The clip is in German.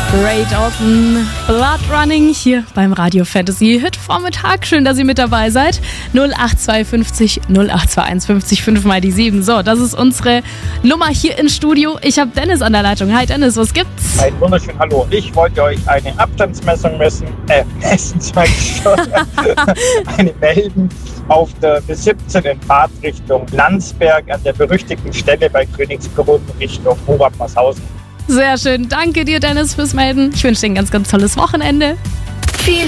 Great Open Blood Running hier beim Radio Fantasy Hit Vormittag. Schön, dass ihr mit dabei seid. 08250 08251 5 mal die 7. So, das ist unsere Nummer hier im Studio. Ich habe Dennis an der Leitung. Hi Dennis, was gibt's? Ein wunderschön Hallo. Ich wollte euch eine Abstandsmessung sag ich schon, eine melden auf der B17 in Fahrtrichtung Landsberg an der berüchtigten Stelle bei Königsbrunn Richtung Oberpasshausen. Sehr schön. Danke dir, Dennis, fürs Melden. Ich wünsche dir ein ganz, ganz tolles Wochenende.